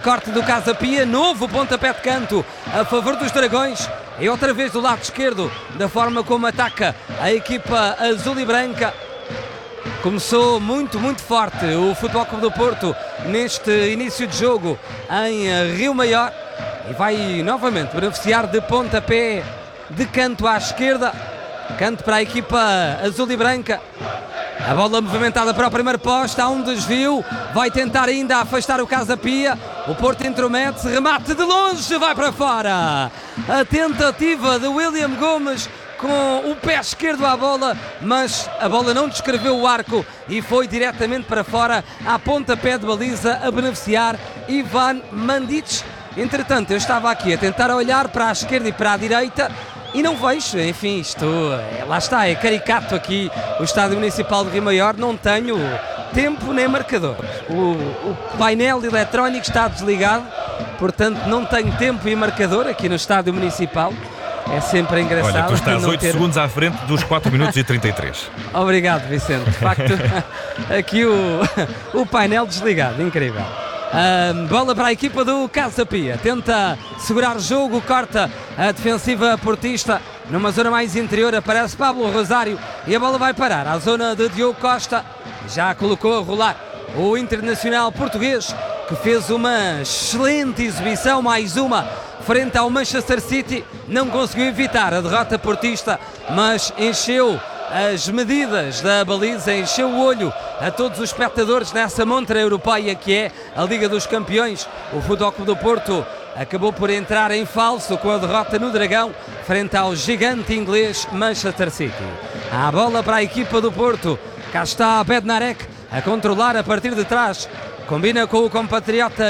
corte do Casa Pia, novo pontapé de canto a favor dos Dragões. E outra vez do lado esquerdo, da forma como ataca a equipa azul e branca. Começou muito forte o Futebol Clube do Porto neste início de jogo em Rio Maior. E vai novamente beneficiar de pontapé de canto à esquerda. Canto para a equipa azul e branca. A bola movimentada para o primeiro poste, há um desvio, vai tentar ainda afastar o Casa Pia. O Porto intromete-se, remate de longe, vai para fora. A tentativa de William Gomes com o pé esquerdo à bola, mas a bola não descreveu o arco e foi diretamente para fora, a pontapé de baliza, a beneficiar Ivan Mandic. Entretanto, eu estava aqui a tentar olhar para a esquerda e para a direita e não vejo, enfim, isto, lá está, é caricato aqui o Estádio Municipal de Rio Maior, não tenho tempo nem marcador. O painel eletrónico está desligado, portanto não tenho tempo e marcador aqui no Estádio Municipal. É sempre engraçado. Olha, tu estás 8 segundos à frente dos 4 minutos e 33. Obrigado, Vicente. De facto, aqui o painel desligado, incrível. Bola para a equipa do Casa Pia, tenta segurar o jogo, corta a defensiva portista numa zona mais interior, aparece Pablo Rosário e a bola vai parar à zona de Diogo Costa. Já colocou a rolar o internacional português, que fez uma excelente exibição, mais uma frente ao Manchester City. Não conseguiu evitar a derrota portista, mas encheu as medidas da baliza, encheu o olho a todos os espectadores nessa montra europeia que é a Liga dos Campeões. O Futebol Clube do Porto acabou por entrar em falso com a derrota no Dragão frente ao gigante inglês Manchester City. A bola para a equipa do Porto, cá está Bednarek a controlar a partir de trás, combina com o compatriota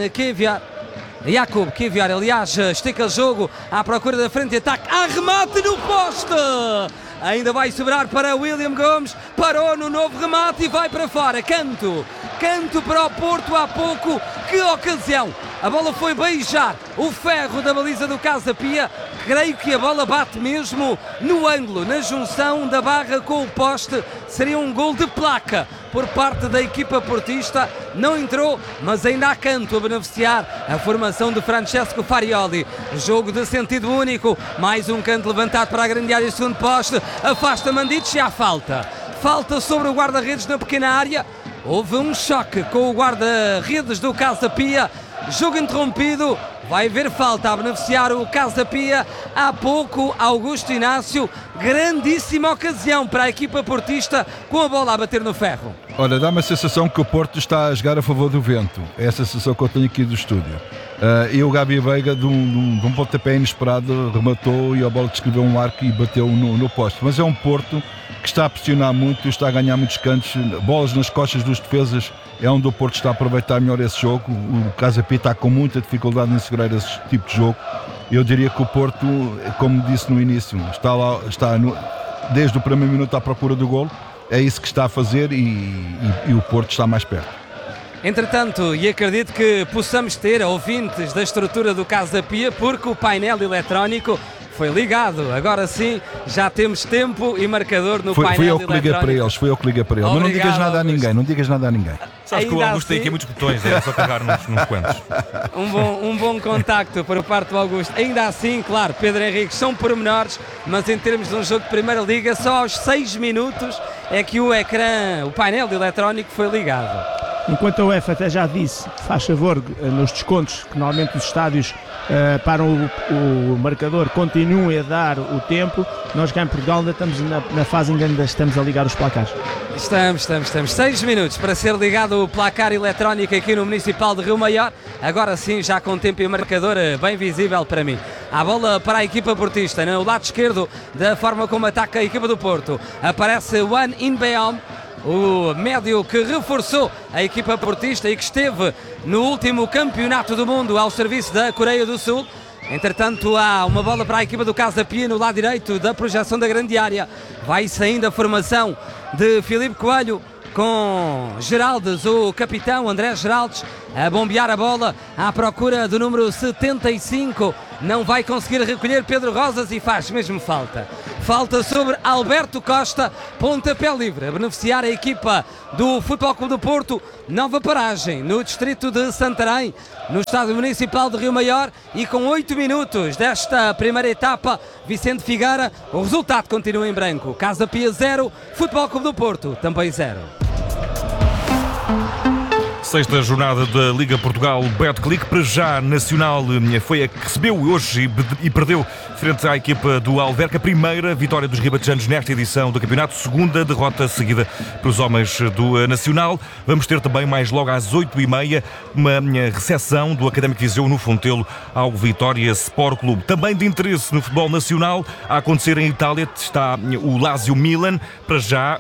Jakub Kivior, aliás, estica o jogo à procura da frente de ataque, há remate no poste! Ainda vai sobrar para William Gomes, parou no novo remate e vai para fora. Canto para o Porto há pouco, que ocasião! A bola foi beijar o ferro da baliza do Casa Pia. Creio que a bola bate mesmo no ângulo, na junção da barra com o poste. Seria um gol de placa por parte da equipa portista. Não entrou, mas ainda há canto a beneficiar a formação de Francesco Farioli. Jogo de sentido único. Mais um canto levantado para a grande área, segundo poste. Afasta Mandic e há falta. Falta sobre o guarda-redes na pequena área. Houve um choque com o guarda-redes do Casa Pia. Jogo interrompido, vai haver falta a beneficiar o Casa Pia. Há pouco, Augusto Inácio, grandíssima ocasião para a equipa portista com a bola a bater no ferro. Olha, dá-me a sensação que o Porto está a jogar a favor do vento. É essa sensação que eu tenho aqui do estúdio. E o Gabi Veiga, de um pontapé inesperado, rematou e a bola descreveu um arco e bateu no poste. Mas é um Porto que está a pressionar muito, está a ganhar muitos cantos, bolas nas costas dos defesas. É onde o Porto está a aproveitar melhor esse jogo. O Casa Pia está com muita dificuldade em segurar esse tipo de jogo. Eu diria que o Porto, como disse no início, está desde o primeiro minuto à procura do golo. É isso que está a fazer e o Porto está mais perto. Entretanto, e acredito que possamos ter ouvintes da estrutura do Casa Pia, porque o painel eletrónico foi ligado. Agora sim, já temos tempo e marcador no painel eletrónico. Foi eu que liguei para eles. Mas não digas nada a ninguém, não digas nada a ninguém. Sabes que o Augusto tem aqui muitos botões, é só carregar nos quantos. Um bom contacto por parte do Augusto. Ainda assim, claro, Pedro Henrique, são pormenores, mas em termos de um jogo de Primeira Liga, só aos 6 minutos é que o painel eletrónico foi ligado. Enquanto a UEFA até já disse, faz favor, nos descontos, que normalmente os estádios param o marcador, continuem a dar o tempo, nós cá em Portugal ainda estamos na fase em que ainda estamos a ligar os placares. Estamos 6 minutos para ser ligado o placar eletrónico aqui no Municipal de Rio Maior. Agora sim, já com tempo e marcador bem visível para mim. A bola para a equipa portista, no lado esquerdo, da forma como ataca a equipa do Porto. Aparece Wan In-beom, o médio que reforçou a equipa portista e que esteve no último campeonato do mundo ao serviço da Coreia do Sul. Entretanto, há uma bola para a equipa do Casa Pia no lado direito da projeção da grande área. Vai saindo a formação de Filipe Coelho com Geraldes, o capitão André Geraldes, a bombear a bola à procura do número 75. Não vai conseguir recolher Pedro Rosas e faz mesmo falta. Falta sobre Alberto Costa, pontapé livre, a beneficiar a equipa do Futebol Clube do Porto. Nova paragem no distrito de Santarém, no Estádio Municipal de Rio Maior, e com 8 minutos desta primeira etapa, Vicente Figueira, o resultado continua em branco. Casa Pia 0, Futebol Clube do Porto também 0. Sexta jornada da Liga Portugal Betclic. Para já, Nacional foi a que recebeu hoje e perdeu frente à equipa do Alverca. Primeira vitória dos ribatejanos nesta edição do campeonato. Segunda derrota seguida pelos homens do Nacional. Vamos ter também mais logo às 8h30 uma recepção do Académico de Viseu no Fontelo ao Vitória Sport Clube. Também de interesse no futebol nacional a acontecer em Itália está o Lazio Milan. Para já,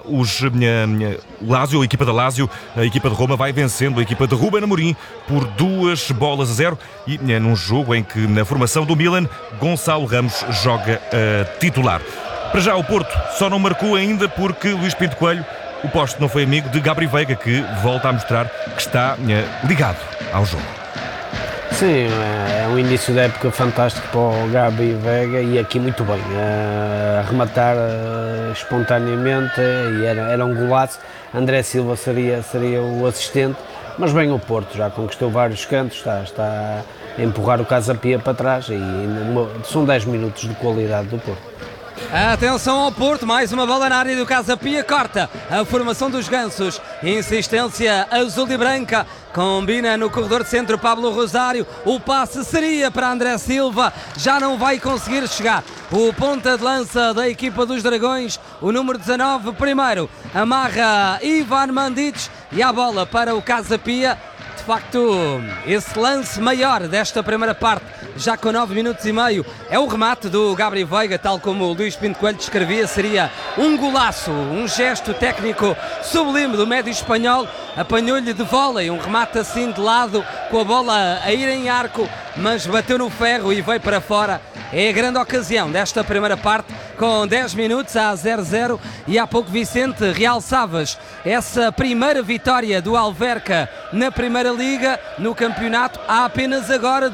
Lazio, a equipa da Lazio, a equipa de Roma vai vencendo a equipa de Ruben Amorim por 2-0 e num jogo em que na formação do Milan Gonçalo Ramos joga titular. Para já o Porto só não marcou ainda porque Luís Pinto Coelho, o poste não foi amigo de Gabriel Veiga, que volta a mostrar que está ligado ao jogo. Sim, é um início de época fantástico para o Gabi Veiga e aqui muito bem, a rematar espontaneamente e era um golaço. André Silva seria o assistente, mas bem o Porto, já conquistou vários cantos, está a empurrar o Casa Pia para trás e são 10 minutos de qualidade do Porto. Atenção ao Porto, mais uma bola na área do Casa Pia, corta a formação dos gansos, insistência azul e branca, combina no corredor de centro Pablo Rosário, o passe seria para André Silva, já não vai conseguir chegar. O ponta de lança da equipa dos Dragões, o número 19, primeiro, amarra Ivan Mandic e a bola para o Casa Pia. De facto, esse lance maior desta primeira parte, já com 9 minutos e meio, é o remate do Gabriel Veiga, tal como o Luís Pinto Coelho descrevia, seria um golaço, um gesto técnico sublime do médio espanhol, apanhou-lhe de vôlei, um remate assim de lado, com a bola a ir em arco, mas bateu no ferro e veio para fora. É a grande ocasião desta primeira parte, com 10 minutos a 0-0, e há pouco Vicente realçavas essa primeira vitória do Alverca na Primeira Liga, no campeonato. Há apenas agora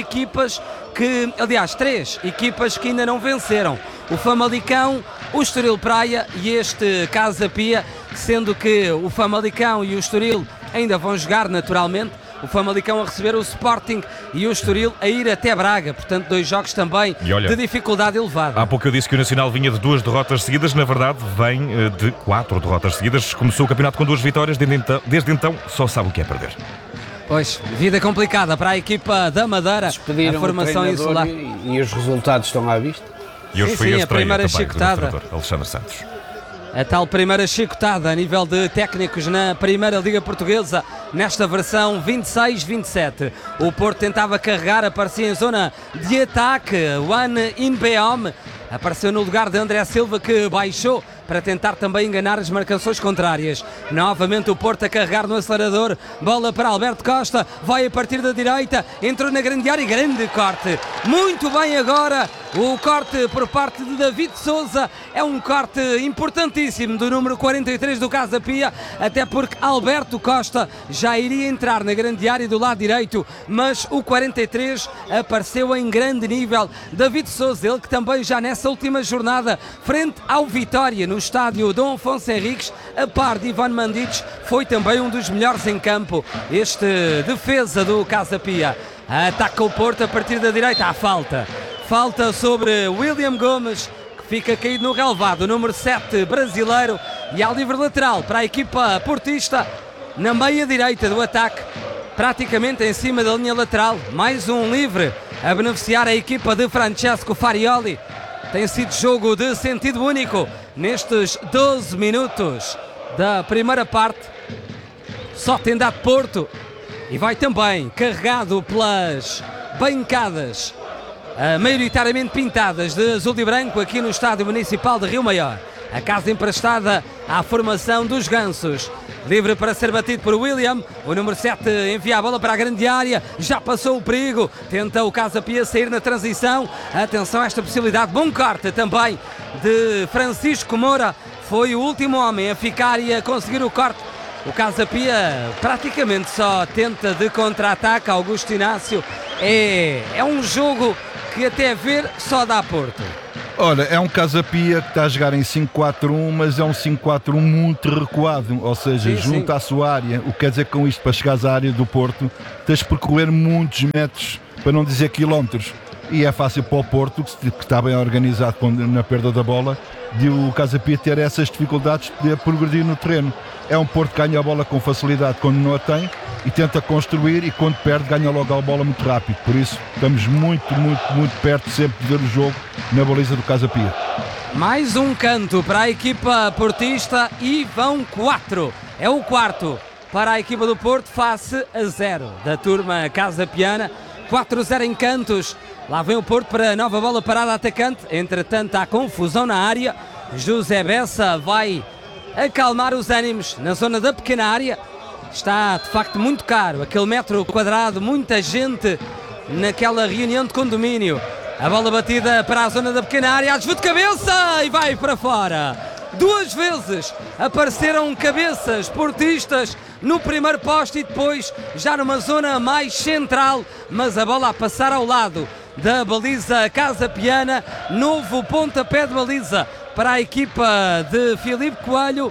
três equipas que ainda não venceram: o Famalicão, o Estoril Praia e este Casa Pia, sendo que o Famalicão e o Estoril ainda vão jogar naturalmente. O Famalicão a receber o Sporting e o Estoril a ir até Braga, portanto 2 jogos também de dificuldade elevada. Há pouco eu disse que o Nacional vinha de 2 derrotas seguidas, na verdade vem de 4 derrotas seguidas. Começou o campeonato com 2 vitórias, desde então só sabe o que é perder. Pois, vida complicada para a equipa da Madeira, a formação insular. E os resultados estão à vista. E hoje foi a primeira também chicotada. do treinador Alexandre Santos. A tal primeira chicotada a nível de técnicos na Primeira Liga Portuguesa, nesta versão 26-27. O Porto tentava carregar, aparecia em zona de ataque. Juan Inbeom apareceu no lugar de André Silva, que baixou para tentar também enganar as marcações contrárias. Novamente o Porto a carregar no acelerador, bola para Alberto Costa, vai a partir da direita, entrou na grande área e grande corte. Muito bem agora o corte por parte de David Souza, é um corte importantíssimo do número 43 do Casa Pia, até porque Alberto Costa já iria entrar na grande área do lado direito, mas o 43 apareceu em grande nível. David Souza, ele que também já nessa última jornada, frente ao Vitória, no estádio Dom Afonso Henriques, a par de Ivan Mandic, foi também um dos melhores em campo. Este defesa do Casa Pia ataca o Porto a partir da direita, há falta sobre William Gomes, que fica caído no relvado, o número 7 brasileiro, e há livre lateral para a equipa portista na meia direita do ataque, praticamente em cima da linha lateral. Mais um livre a beneficiar a equipa de Francesco Farioli. Tem sido jogo de sentido único nestes 12 minutos da primeira parte. Só tem dado Porto e vai também carregado pelas bancadas maioritariamente pintadas de azul e branco aqui no Estádio Municipal de Rio Maior. A casa emprestada à formação dos gansos. Livre para ser batido por William, o número 7 envia a bola para a grande área, já passou o perigo, tenta o Casa Pia sair na transição. Atenção a esta possibilidade, bom corte também de Francisco Moura, foi o último homem a ficar e a conseguir o corte. O Casa Pia praticamente só tenta de contra-ataque. Augusto Inácio, é um jogo que até ver só dá Porto. Ora, é um Casa Pia que está a jogar em 5-4-1, mas é um 5-4-1 muito recuado, ou seja, Sim, junto sim. à sua área. O que quer dizer com isto, para chegares à área do Porto, tens de percorrer muitos metros, para não dizer quilómetros. E é fácil para o Porto, que está bem organizado na perda da bola, de o Casa Pia ter essas dificuldades de poder progredir no terreno. É um Porto que ganha a bola com facilidade quando não a tem e tenta construir, e quando perde ganha logo a bola muito rápido. Por isso estamos muito perto sempre de ver o jogo na baliza do Casa Pia. Mais um canto para a equipa portista e vão 4. É o quarto para a equipa do Porto face a 0 da turma Casa Piana. 4-0 em cantos. Lá vem o Porto para a nova bola parada atacante. Entretanto há confusão na área. José Bessa vai acalmar os ânimos na zona da pequena área. Está de facto muito caro aquele metro quadrado, muita gente naquela reunião de condomínio. A bola batida para a zona da pequena área, desvio de cabeça e vai para fora. 2 vezes apareceram cabeças portistas no primeiro poste e depois já numa zona mais central, mas a bola a passar ao lado da baliza Casa Piana. Novo pontapé de baliza para a equipa de Filipe Coelho.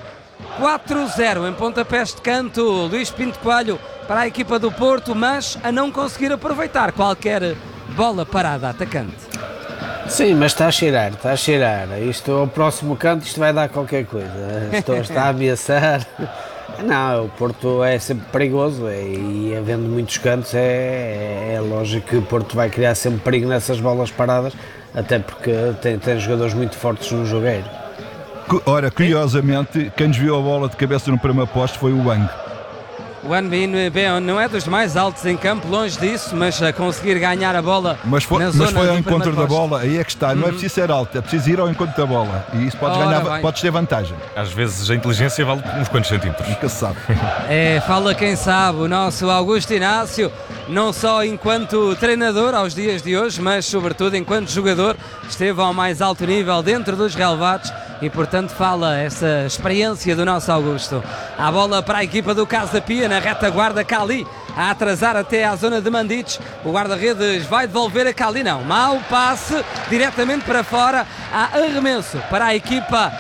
4-0 em pontapés de canto, Luís Pinto Coelho para a equipa do Porto, mas a não conseguir aproveitar qualquer bola parada atacante. Sim, mas está a cheirar. Isto, ao próximo canto, isto vai dar qualquer coisa. Está a ameaçar. Não, o Porto é sempre perigoso e havendo muitos cantos é lógico que o Porto vai criar sempre perigo nessas bolas paradas, até porque tem jogadores muito fortes no jogueiro. Ora, curiosamente, quem desviou a bola de cabeça no primeiro poste foi o Wang. O Anbin não é dos mais altos em campo, longe disso, mas a conseguir ganhar a bola mas foi ao encontro da bola, aí é que está. Não é preciso ser alto, é preciso ir ao encontro da bola. E isso podes ter vantagem. Às vezes a inteligência vale uns quantos centímetros. Nunca se sabe. Fala quem sabe, o nosso Augusto Inácio, não só enquanto treinador aos dias de hoje, mas sobretudo enquanto jogador, esteve ao mais alto nível dentro dos relevados. E portanto fala essa experiência do nosso Augusto. A bola para a equipa do Casa Pia na retaguarda. Cali a atrasar até à zona de Mandites. O guarda-redes vai devolver a Cali, não. Mau passe diretamente para fora. Há arremesso para a equipa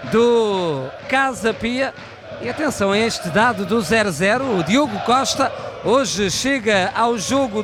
do Casa Pia. E atenção a este dado do 0-0. O Diogo Costa hoje chega ao jogo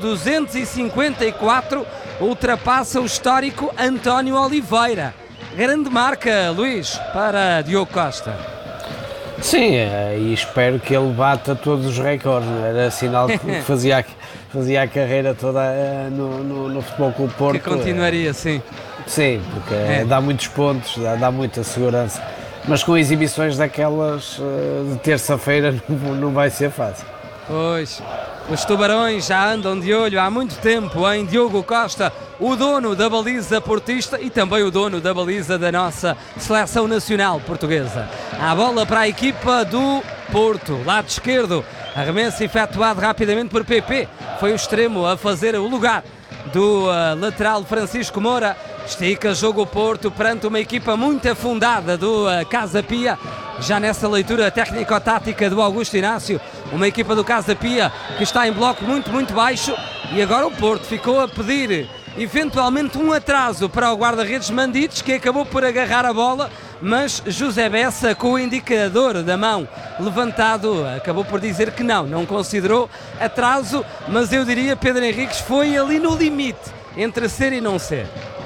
254. Ultrapassa o histórico António Oliveira. Grande marca, Luís, para Diogo Costa. Sim, e espero que ele bata todos os recordes. Era sinal que fazia a carreira toda no Futebol Clube Porto. Que continuaria, sim. Sim, porque dá muitos pontos, dá muita segurança. Mas com exibições daquelas de terça-feira não vai ser fácil. Pois, os tubarões já andam de olho há muito tempo em Diogo Costa, o dono da baliza portista e também o dono da baliza da nossa seleção nacional portuguesa. A bola para a equipa do Porto, lado esquerdo, arremesso efetuado rapidamente por PP, foi o extremo a fazer o lugar do lateral Francisco Moura. Estica jogo o Porto perante uma equipa muito afundada do Casa Pia. Já nessa leitura técnico-tática do Augusto Inácio, uma equipa do Casa Pia que está em bloco muito baixo, e agora o Porto ficou a pedir eventualmente um atraso para o guarda-redes Mandites, que acabou por agarrar a bola, mas José Bessa, com o indicador da mão levantado, acabou por dizer que não considerou atraso, mas eu diria, Pedro Henriques, foi ali no limite entre ser e não ser.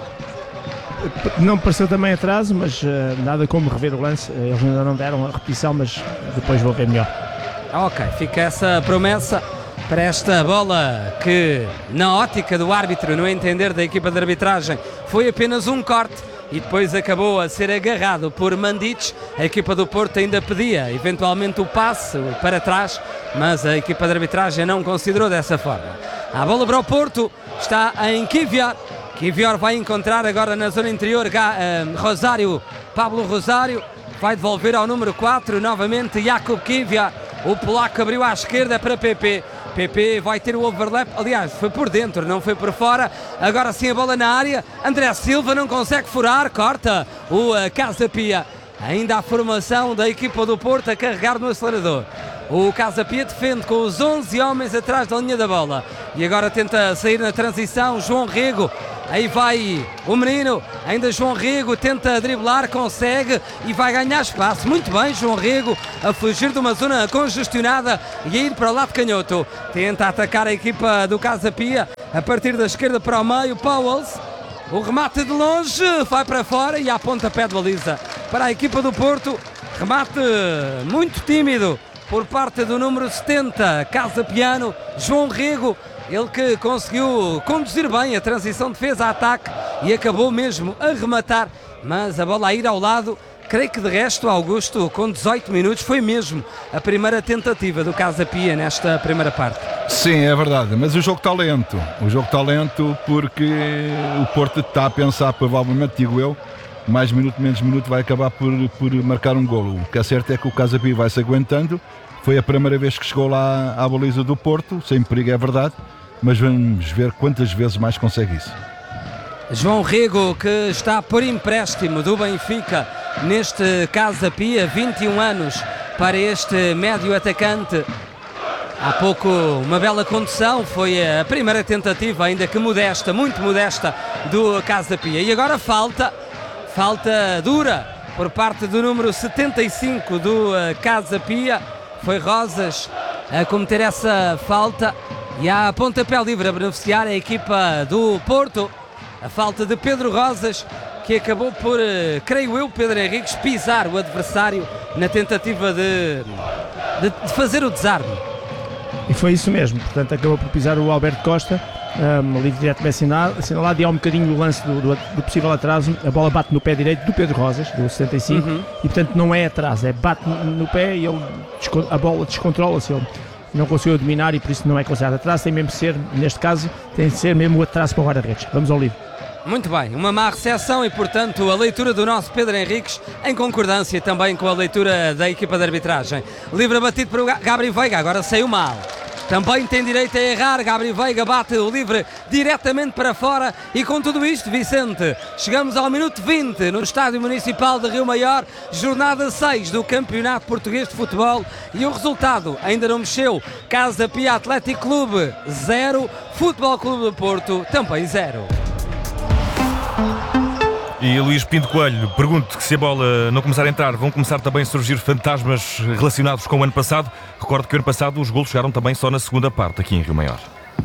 Não pareceu também atraso, mas nada como rever o lance. Eles ainda não deram a repetição, mas depois vou ver melhor. Ok, fica essa promessa para esta bola que, na ótica do árbitro, no entender da equipa de arbitragem, foi apenas um corte e depois acabou a ser agarrado por Mandites. A equipa do Porto ainda pedia eventualmente o passe para trás, mas a equipa de arbitragem não considerou dessa forma. A bola para o Porto está em Kivior. Kivior vai encontrar agora na zona interior Pablo Rosário, vai devolver ao número 4, novamente Jakub Kivior. O polaco abriu à esquerda para PP. PP vai ter o overlap, aliás, foi por dentro, não foi por fora. Agora sim a bola na área. André Silva não consegue furar, corta o Casa Pia. Ainda a formação da equipa do Porto a carregar no acelerador. O Casa Pia defende com os 11 homens atrás da linha da bola. E agora tenta sair na transição João Rego. Aí vai o menino, ainda João Rego tenta driblar, consegue e vai ganhar espaço. Muito bem, João Rego a fugir de uma zona congestionada e a ir para o lado canhoto. Tenta atacar a equipa do Casa Pia a partir da esquerda para o meio. Powells, o remate de longe, vai para fora e há pontapé de baliza para a equipa do Porto. Remate muito tímido por parte do número 70, Casa Piano, João Rego. Ele que conseguiu conduzir bem a transição defesa-ataque e acabou mesmo a rematar, mas a bola a ir ao lado. Creio que de resto, Augusto, com 18 minutos, foi mesmo a primeira tentativa do Casa Pia nesta primeira parte. Sim, é verdade, mas o jogo está lento. O jogo está lento porque o Porto está a pensar, provavelmente, digo eu, mais minuto, menos minuto, vai acabar por marcar um golo. O que é certo é que o Casa Pia vai se aguentando. Foi a primeira vez que chegou lá à baliza do Porto, sem perigo, é verdade, mas vamos ver quantas vezes mais consegue isso. João Rego, que está por empréstimo do Benfica neste Casa Pia, 21 anos para este médio atacante. Há pouco uma bela condução, foi a primeira tentativa, ainda que modesta, muito modesta, do Casa Pia. E agora falta dura por parte do número 75 do Casa Pia. Foi Rosas a cometer essa falta e há pontapé livre a beneficiar a equipa do Porto. A falta de Pedro Rosas, que acabou por, creio eu, Pedro Henriques, pisar o adversário na tentativa de fazer o desarme. E foi isso mesmo, portanto acabou por pisar o Alberto Costa, livre direto bem assinalado, e há um bocadinho o lance do possível atraso. A bola bate no pé direito do Pedro Rosas, do 75, e portanto não é atraso, é bate no pé e a bola descontrola-se, ele não conseguiu dominar e por isso não é considerado atraso, tem mesmo de ser, neste caso, tem de ser mesmo o atraso para o guarda-redes. Vamos ao livro. Muito bem, uma má recepção e portanto a leitura do nosso Pedro Henriques em concordância também com a leitura da equipa de arbitragem. Livre batido para o Gabriel Veiga, agora saiu mal. Também tem direito a errar, Gabriel Veiga bate o livre diretamente para fora e com tudo isto, Vicente, chegamos ao minuto 20 no Estádio Municipal de Rio Maior, jornada 6 do Campeonato Português de Futebol e o resultado ainda não mexeu. Casa Pia Atlético Clube 0, Futebol Clube do Porto também 0. E Luís Pinto Coelho, pergunto que se a bola não começar a entrar, vão começar também a surgir fantasmas relacionados com o ano passado. Recordo que o ano passado os golos chegaram também só na segunda parte, aqui em Rio Maior.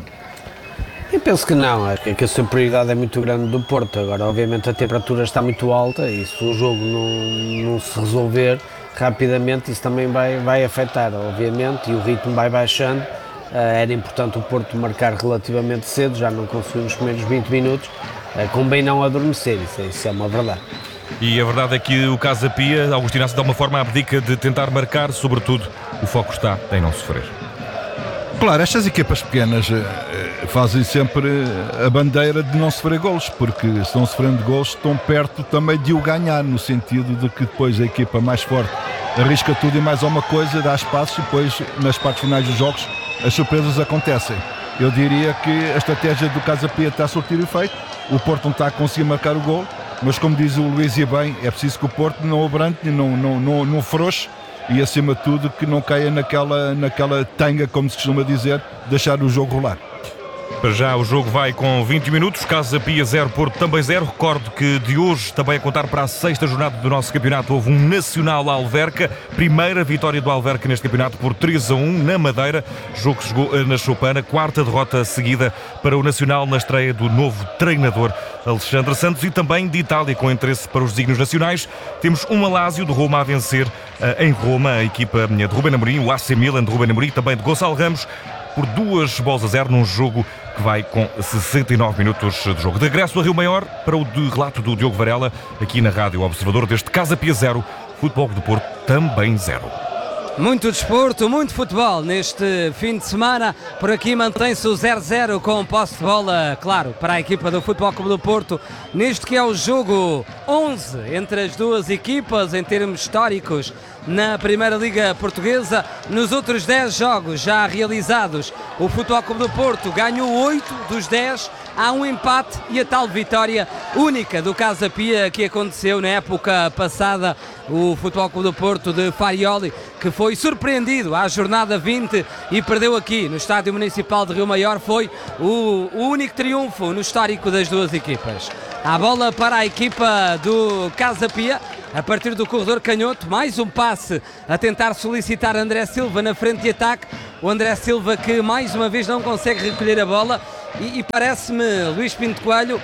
Eu penso que não, acho que a superioridade é muito grande do Porto. Agora, obviamente, a temperatura está muito alta e se o jogo não se resolver rapidamente, isso também vai afetar, obviamente, e o ritmo vai baixando. Era importante o Porto marcar relativamente cedo, já não conseguiu nos primeiros 20 minutos. Convém não adormecer, isso é uma verdade. E a verdade é que o Casa Pia, Augusto Inácio, de alguma forma abdica de tentar marcar, sobretudo o foco está em não sofrer. Claro, estas equipas pequenas fazem sempre a bandeira de não sofrer golos, porque se estão sofrendo golos estão perto também de o ganhar, no sentido de que depois a equipa mais forte arrisca tudo e mais alguma coisa, dá espaço e depois nas partes finais dos jogos as surpresas acontecem. Eu diria que a estratégia do Casa Pia está a surtir efeito. O Porto não está a conseguir marcar o gol, mas como diz o Luís e bem, é preciso que o Porto não abrante, não frouxe e acima de tudo que não caia naquela tanga, como se costuma dizer, deixar o jogo rolar. Para já o jogo vai com 20 minutos, Casa Pia 0, Porto também 0. Recordo que de hoje, também a contar para a 6ª jornada do nosso campeonato, houve um Nacional Alverca, primeira vitória do Alverca neste campeonato por 3-1 na Madeira, jogo que jogou na Choupana, 4ª derrota seguida para o Nacional na estreia do novo treinador Alexandre Santos e também de Itália, com interesse para os desígnios nacionais. Temos um Lazio de Roma a vencer em Roma, a equipa de Ruben Amorim, o AC Milan de Ruben Amorim, também de Gonçalo Ramos, por 2-0 num jogo que vai com 69 minutos de jogo. De regresso a Rio Maior para o relato do Diogo Varela, aqui na Rádio Observador, deste Casa Pia 0, Futebol do Porto também 0. Muito desporto, muito futebol neste fim de semana. Por aqui mantém-se o 0-0 com posse de bola, claro, para a equipa do Futebol Clube do Porto, neste que é o jogo 11 entre as duas equipas em termos históricos na Primeira Liga Portuguesa. Nos outros 10 jogos já realizados, o Futebol Clube do Porto ganhou 8 dos 10. Há um empate e a tal vitória única do Casa Pia que aconteceu na época passada. O Futebol Clube do Porto de Farioli, que foi surpreendido à jornada 20 e perdeu aqui no Estádio Municipal de Rio Maior, foi o único triunfo no histórico das duas equipas. A bola para a equipa do Casa Pia, a partir do corredor canhoto, mais um passe a tentar solicitar André Silva na frente de ataque. O André Silva que mais uma vez não consegue recolher a bola e parece-me, Luís Pinto Coelho,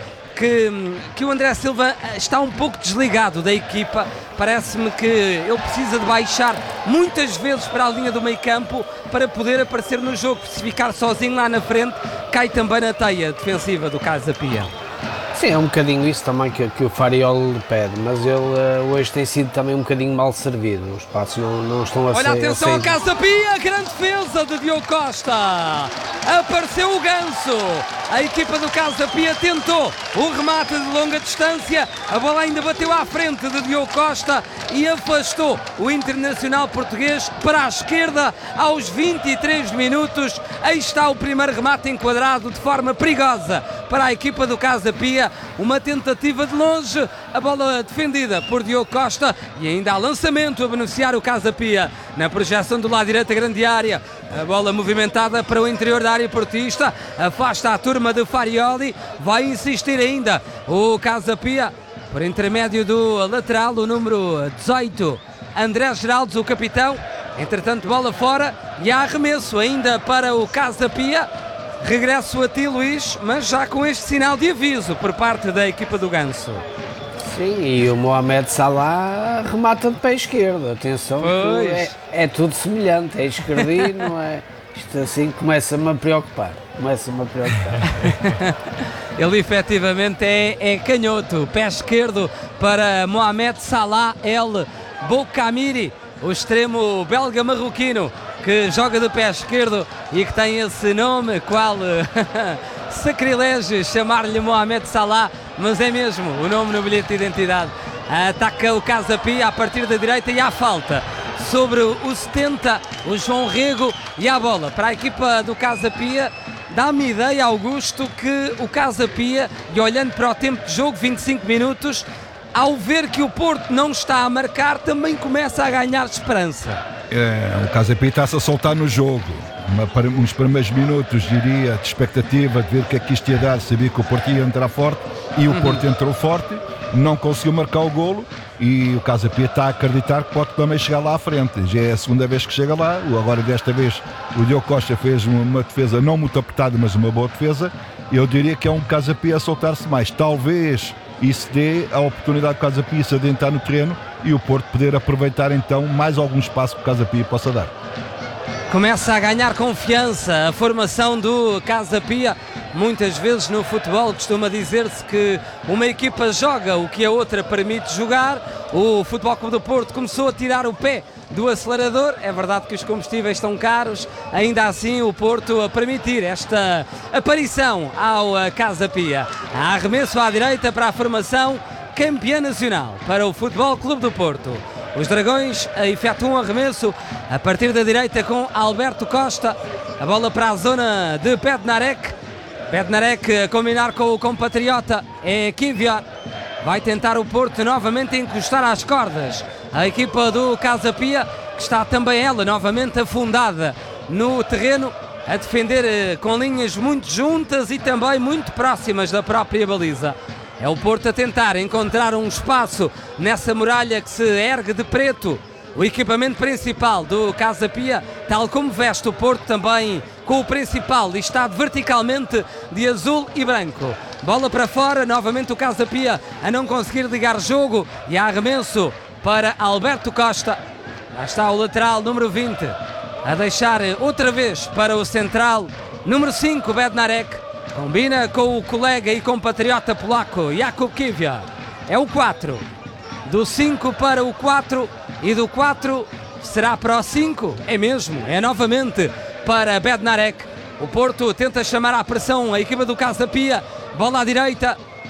que o André Silva está um pouco desligado da equipa. Parece-me que ele precisa de baixar muitas vezes para a linha do meio campo para poder aparecer no jogo. Se ficar sozinho lá na frente, cai também na teia defensiva do Casa Pia. Sim, é um bocadinho isso também que o Farioli lhe pede, mas ele hoje tem sido também um bocadinho mal servido. Os passos não estão a ser... Olha, atenção ao Casa Pia, grande defesa de Diogo Costa. Apareceu o Ganso. A equipa do Casa Pia tentou o remate de longa distância. A bola ainda bateu à frente de Diogo Costa e afastou o internacional português para a esquerda aos 23 minutos. Aí está o primeiro remate enquadrado de forma perigosa para a equipa do Casa Pia. Uma tentativa de longe, a bola defendida por Diogo Costa e ainda há lançamento a beneficiar o Casa Pia na projeção do lado direito da grande área. A bola movimentada para o interior da área portista, afasta a turma de Farioli, vai insistir ainda o Casa Pia por intermédio do lateral, o número 18, André Geraldes, o capitão. Entretanto, bola fora e há arremesso ainda para o Casa Pia. Regresso a ti, Luís, mas já com este sinal de aviso por parte da equipa do Ganso. Sim, e o Mohamed Salah remata de pé esquerdo, atenção, é tudo semelhante, é esquerdino, é... Isto assim começa-me a preocupar. Ele efetivamente é canhoto, pé esquerdo para Mohamed Salah El Boukamiri, o extremo belga marroquino que joga de pé esquerdo e que tem esse nome, qual sacrilégio chamar-lhe Mohamed Salah, mas é mesmo o nome no bilhete de identidade. Ataca o Casa Pia a partir da direita e há falta sobre o 70, o João Rego, e a bola para a equipa do Casa Pia. Dá-me ideia, Augusto, que o Casa Pia, e olhando para o tempo de jogo, 25 minutos, ao ver que o Porto não está a marcar, também começa a ganhar esperança. O Casa Pia está-se a soltar no jogo. Uns primeiros minutos, diria, de expectativa de ver o que é que isto ia dar. Sabia que o Porto ia entrar forte e o Porto entrou forte, não conseguiu marcar o golo e o Casa Pia está a acreditar que pode também chegar lá à frente. Já é a segunda vez que chega lá. Agora, desta vez, o Diogo Costa fez uma defesa não muito apertada, mas uma boa defesa. Eu diria que é um Casa Pia a soltar-se mais. Talvez isso dê a oportunidade do Casa Pia se adentrar no terreno e o Porto poder aproveitar então mais algum espaço que o Casa Pia possa dar. Começa a ganhar confiança a formação do Casa Pia. Muitas vezes no futebol costuma dizer-se que uma equipa joga o que a outra permite jogar. O Futebol Clube do Porto começou a tirar o pé do acelerador. É verdade que os combustíveis estão caros, ainda assim o Porto a permitir esta aparição ao Casa Pia. Há arremesso à direita para a formação campeã nacional para o Futebol Clube do Porto. Os Dragões efetuam um arremesso a partir da direita com Alberto Costa. A bola para a zona de Bednarek. Bednarek a combinar com o compatriota é Kivior. Vai tentar o Porto novamente encostar às cordas. A equipa do Casa Pia, que está também ela novamente afundada no terreno, a defender com linhas muito juntas e também muito próximas da própria baliza. É o Porto a tentar encontrar um espaço nessa muralha que se ergue de preto. O equipamento principal do Casa Pia, tal como veste o Porto também com o principal, listado verticalmente de azul e branco. Bola para fora, novamente o Casa Pia a não conseguir ligar jogo e há arremesso para Alberto Costa. Lá está o lateral número 20 a deixar outra vez para o central número 5, Bednarek. Combina com o colega e compatriota polaco Jakub Kivior. É o 4. Do 5 para o 4 e do 4 será para o 5. É mesmo, é novamente para Bednarek. O Porto tenta chamar à pressão a equipa do Casa Pia. Bola à direita.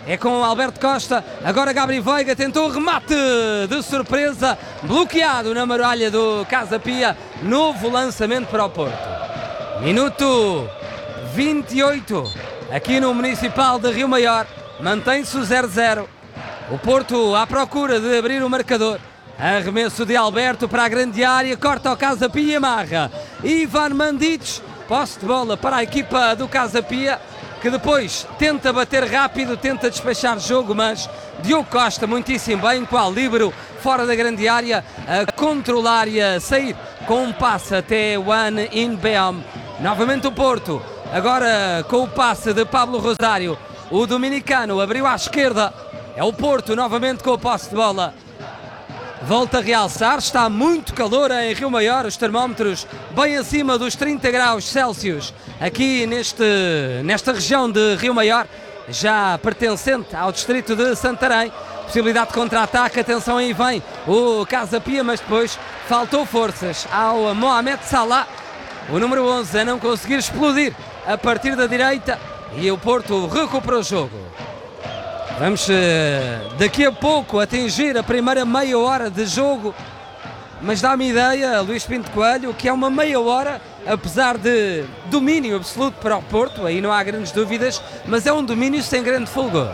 é com Alberto Costa, agora Gabriel Veiga tentou o remate de surpresa, bloqueado na maralha do Casa Pia, novo lançamento para o Porto. Minuto 28, aqui no Municipal de Rio Maior, mantém-se o 0-0, o Porto à procura de abrir o marcador. Arremesso de Alberto para a grande área, corta o Casa Pia e amarra. Ivan Mandic, posse de bola para a equipa do Casa Pia, que depois tenta bater rápido, tenta despachar jogo, mas Diogo Costa muitíssimo bem, qual líbero fora da grande área, a controlar e a sair com um passe até Wan Inbeom. Novamente o Porto, agora com o passe de Pablo Rosário, o dominicano abriu à esquerda, é o Porto novamente com a posse de bola. Volta a realçar, está muito calor em Rio Maior, os termómetros bem acima dos 30 graus Celsius aqui nesta região de Rio Maior, já pertencente ao distrito de Santarém. Possibilidade de contra-ataque, atenção, aí vem o Casa Pia, mas depois faltou forças ao Mohamed Salah, o número 11, a não conseguir explodir a partir da direita, e o Porto recuperou o jogo. Vamos daqui a pouco atingir a primeira meia hora de jogo, mas dá-me ideia, Luís Pinto Coelho, que é uma meia hora, apesar de domínio absoluto para o Porto, aí não há grandes dúvidas, mas é um domínio sem grande fulgor.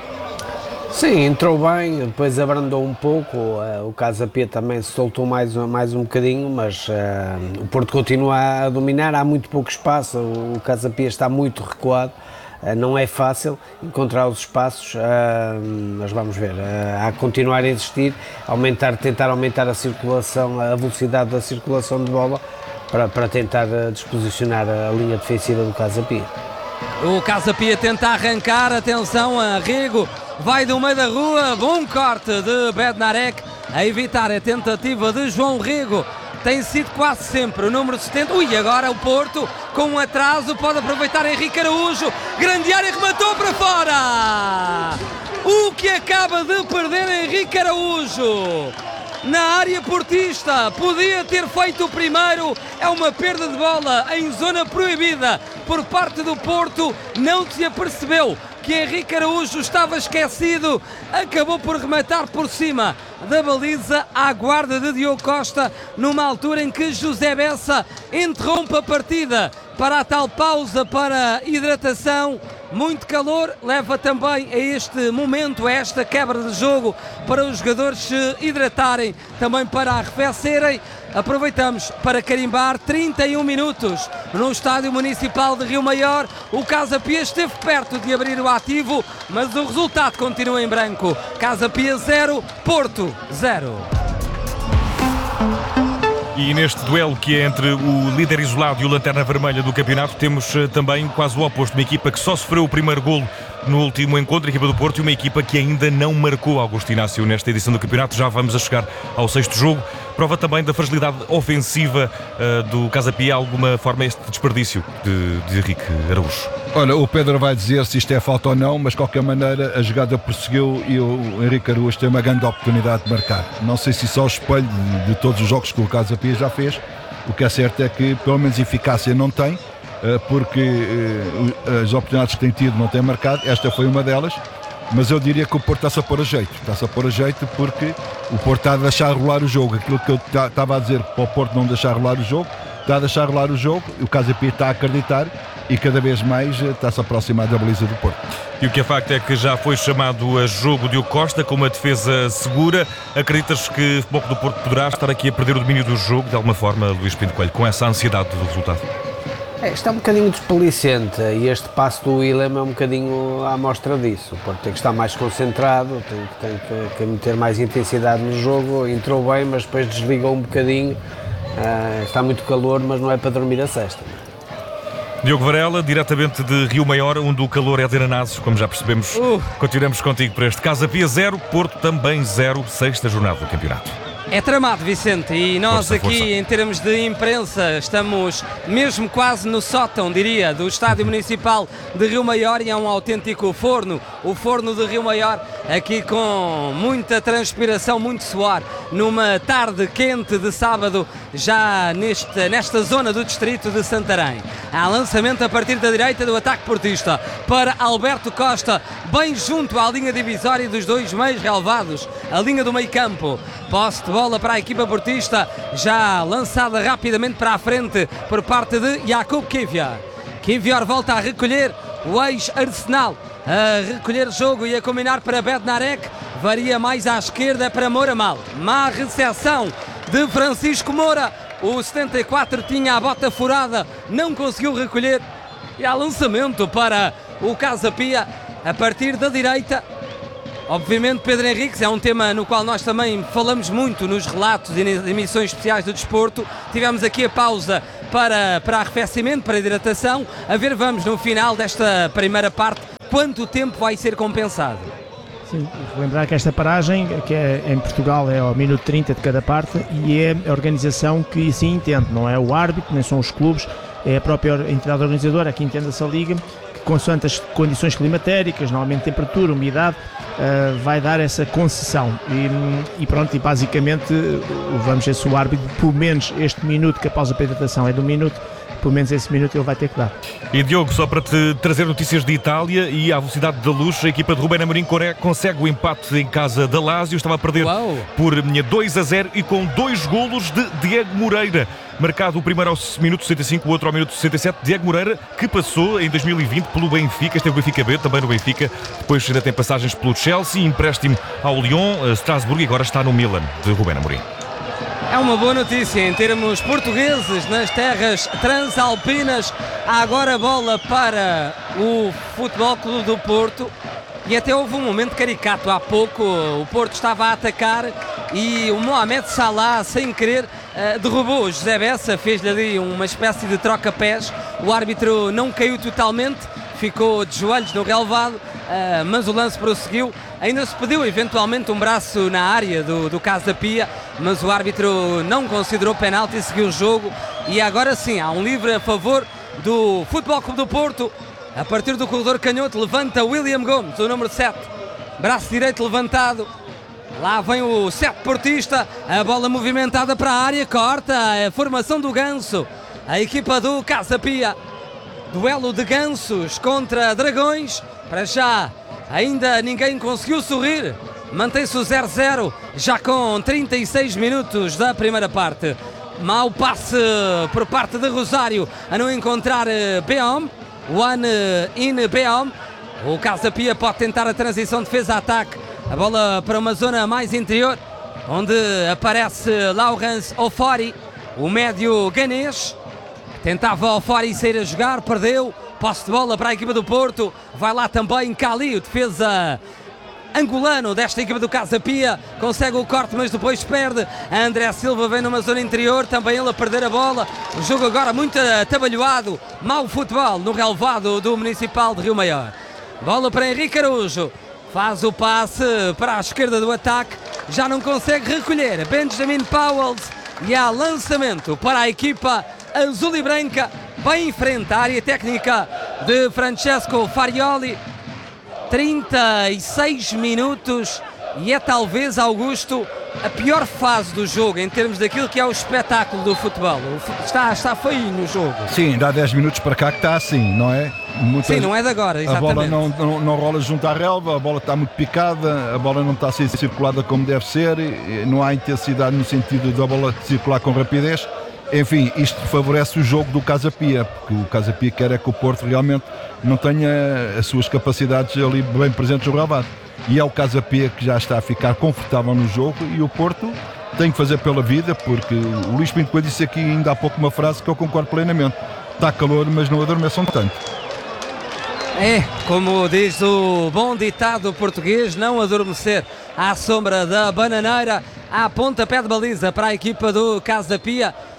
Sim, entrou bem, depois abrandou um pouco, o Casa Pia também se soltou mais um bocadinho, mas o Porto continua a dominar, há muito pouco espaço, o Casa Pia está muito recuado. Não é fácil encontrar os espaços, mas vamos ver, há que continuar a insistir, tentar aumentar a circulação, a velocidade da circulação de bola para tentar disposicionar a linha defensiva do Casa Pia. O Casa Pia tenta arrancar, atenção a Rego, vai do meio da rua, bom corte de Bednarek, a evitar a tentativa de João Rego. Tem sido quase sempre o número 70. Ui, agora o Porto com um atraso pode aproveitar Henrique Araújo. Grande área, rematou para fora. O que acaba de perder Henrique Araújo na área portista. Podia ter feito o primeiro. É uma perda de bola em zona proibida por parte do Porto. Não se apercebeu que Henrique Araújo estava esquecido, acabou por rematar por cima da baliza à guarda de Diogo Costa, numa altura em que José Bessa interrompe a partida para a tal pausa para hidratação. Muito calor leva também a este momento, a esta quebra de jogo, para os jogadores se hidratarem, também para arrefecerem. Aproveitamos para carimbar 31 minutos no Estádio Municipal de Rio Maior. O Casa Pia esteve perto de abrir o ativo, mas o resultado continua em branco. Casa Pia 0, Porto 0. E neste duelo que é entre o líder isolado e o lanterna vermelha do campeonato, temos também quase o oposto, uma equipa que só sofreu o primeiro golo no último encontro, a equipa do Porto, e uma equipa que ainda não marcou. Augusto Inácio, nesta edição do campeonato, já vamos a chegar ao sexto jogo. Prova também da fragilidade ofensiva do Casa Pia, alguma forma este desperdício de Henrique Araújo. Olha, o Pedro vai dizer se isto é falta ou não, mas de qualquer maneira a jogada prosseguiu e o Henrique Araújo tem uma grande oportunidade de marcar. Não sei se isso é o espelho de todos os jogos que o Casa Pia já fez. O que é certo é que pelo menos eficácia não tem, porque as oportunidades que tem tido não tem marcado. Esta foi uma delas. Mas eu diria que o Porto está-se a pôr a jeito. Está-se a pôr a jeito porque o Porto está a deixar rolar o jogo. Aquilo que eu estava a dizer para o Porto não deixar rolar o jogo, está a deixar rolar o jogo. O Casa Pia está a acreditar e cada vez mais está-se a aproximar da baliza do Porto. E o que é facto é que já foi chamado a jogo Diogo Costa com uma defesa segura. Acreditas que o Futebol Clube do Porto poderá estar aqui a perder o domínio do jogo de alguma forma, Luís Pinto Coelho, com essa ansiedade do resultado? Está um bocadinho desplicente e este passo do Willem é um bocadinho à amostra disso. O Porto tem que estar mais concentrado, tem que meter mais intensidade no jogo. Entrou bem, mas depois desligou um bocadinho. Está muito calor, mas não é para dormir a sesta. Diogo Varela, diretamente de Rio Maior, onde o calor é de Ananaso, como já percebemos. Continuamos contigo para este Casa Pia 0, Porto também 0, sexta jornada do campeonato. É tramado, Vicente, e nós Força, aqui, força. em termos de imprensa, estamos mesmo quase no sótão, diria, do Estádio Municipal de Rio Maior, e é um autêntico forno, o forno de Rio Maior, aqui com muita transpiração, muito suor, numa tarde quente de sábado, já nesta zona do distrito de Santarém. Há lançamento a partir da direita do ataque portista para Alberto Costa, bem junto à linha divisória dos dois meios relevados, a linha do meio campo. Posse de bola para a equipa portista, já lançada rapidamente para a frente por parte de Jakub Kivior. Kivior volta a recolher o ex-Arsenal, a recolher jogo e a combinar para Bednarek, varia mais à esquerda para Moura Mal. Má recepção de Francisco Moura, o 74 tinha a bota furada, não conseguiu recolher, e há lançamento para o Casa Pia a partir da direita. Obviamente, Pedro Henriques, é um tema no qual nós também falamos muito nos relatos e nas emissões especiais do desporto. Tivemos aqui a pausa para arrefecimento, para hidratação. A ver, vamos no final desta primeira parte, quanto tempo vai ser compensado. Sim, lembrar que esta paragem, que em Portugal é ao minuto 30 de cada parte, e é a organização que assim entende, não é o árbitro, nem são os clubes, é a própria entidade organizadora que entende-se a liga, que consoante as condições climatéricas, normalmente temperatura, umidade, vai dar essa concessão e pronto, e basicamente vamos ver se o árbitro, pelo menos este minuto, que a pausa para a hidratação é de 1 minuto, pelo menos esse minuto ele vai ter que dar. E Diogo, só para te trazer notícias de Itália e à velocidade da luz, a equipa de Rubén Amorim consegue o empate em casa da Lazio, estava a perder por 2-0 e com 2 golos de Diego Moreira. Marcado o primeiro ao minuto 65, o outro ao minuto 67. Diego Moreira, que passou em 2020 pelo Benfica, esteve no Benfica B, também no Benfica, depois ainda tem passagens pelo Chelsea, empréstimo ao Lyon, Strasbourg, e agora está no Milan, de Rubén Amorim. É uma boa notícia em termos portugueses nas terras transalpinas. Há agora bola para o Futebol Clube do Porto, e até houve um momento caricato há pouco. O Porto estava a atacar e o Mohamed Salah, sem querer, derrubou o José Bessa, fez-lhe ali uma espécie de troca-pés. O árbitro não caiu totalmente, ficou de joelhos no relevado, mas o lance prosseguiu. Ainda se pediu eventualmente um braço na área do Casa Pia, mas o árbitro não considerou penalti e seguiu o jogo. E agora sim, há um livre a favor do Futebol Clube do Porto. A partir do corredor canhoto, levanta William Gomes, o número 7. Braço direito levantado. Lá vem o 7 portista. A bola movimentada para a área, corta a formação do Ganso. A equipa do Casa Pia. Duelo de gansos contra dragões. Para já, ainda ninguém conseguiu sorrir. Mantém-se o 0-0, já com 36 minutos da primeira parte. Mau passe por parte de Rosário a não encontrar Beom. One in Beom. O Casa Pia pode tentar a transição defesa-ataque. A bola para uma zona mais interior, onde aparece Laurence Ofori, o médio ganês. Tentava Ofori sair a jogar, perdeu. Posse de bola para a equipa do Porto. Vai lá também Cali, o defesa angolano desta equipa do Casa Pia. Consegue o corte, mas depois perde. André Silva vem numa zona interior, também ele a perder a bola. O jogo agora muito atabalhoado. Mau futebol no relevado do Municipal de Rio Maior. Bola para Henrique Araújo. Faz o passe para a esquerda do ataque. Já não consegue recolher Benjamin Powell. E há lançamento para a equipa azul e branca. Bem em frente à área técnica de Francesco Farioli. 36 minutos e é talvez, Augusto, a pior fase do jogo em termos daquilo que é o espetáculo do futebol. Está feio no jogo. Sim, dá 10 minutos para cá que está assim, não é? Sim, não é de agora, exatamente. A bola não rola junto à relva, a bola está muito picada, a bola não está a ser circulada como deve ser, não há intensidade no sentido da bola circular com rapidez. Enfim, isto favorece o jogo do Casa Pia, porque o Casa Pia quer é que o Porto realmente não tenha as suas capacidades ali bem presentes no relvado. E é o Casa Pia que já está a ficar confortável no jogo, e o Porto tem que fazer pela vida, porque o Luís Pinto Coelho disse aqui ainda há pouco uma frase que eu concordo plenamente: está calor, mas não adormeçam tanto. É, como diz o bom ditado português, não adormecer à sombra da bananeira. Há pontapé de baliza para a equipa do Casa Pia.